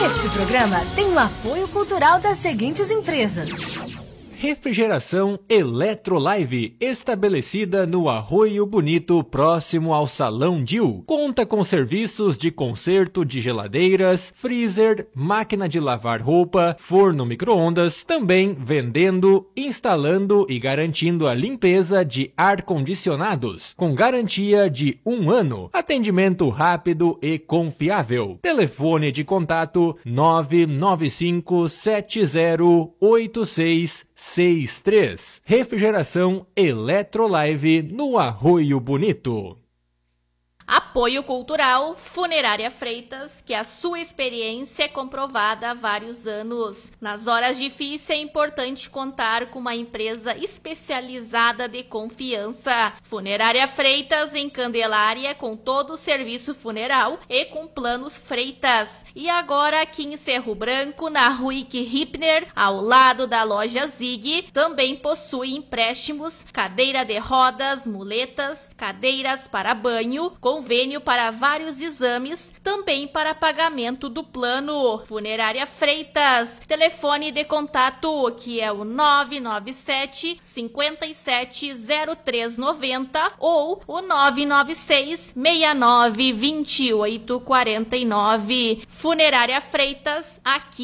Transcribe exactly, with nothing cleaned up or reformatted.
Este programa tem o apoio cultural das seguintes empresas: Refrigeração Eletrolive, estabelecida no Arroio Bonito, próximo ao Salão Dil. Conta com serviços de conserto de geladeiras, freezer, máquina de lavar roupa, forno micro-ondas, também vendendo, instalando e garantindo a limpeza de ar-condicionados, com garantia de um ano. Atendimento rápido e confiável. Telefone de contato nove nove cinco sete zero oito seis seis três. Refrigeração Eletrolive no Arroio Bonito. Apoio cultural Funerária Freitas, que a sua experiência é comprovada há vários anos. Nas horas difíceis é importante contar com uma empresa especializada de confiança. Funerária Freitas em Candelária, com todo o serviço funeral e com planos Freitas. E agora aqui em Cerro Branco, na Ruick Hipner, ao lado da loja Zig, também possui empréstimos, cadeira de rodas, muletas, cadeiras para banho, convênio para vários exames, também para pagamento do plano. Funerária Freitas, telefone de contato que é o nove nove sete, cinco sete zero três nove zero ou o nove nove seis, seis nove dois oito quatro nove. Funerária Freitas, aqui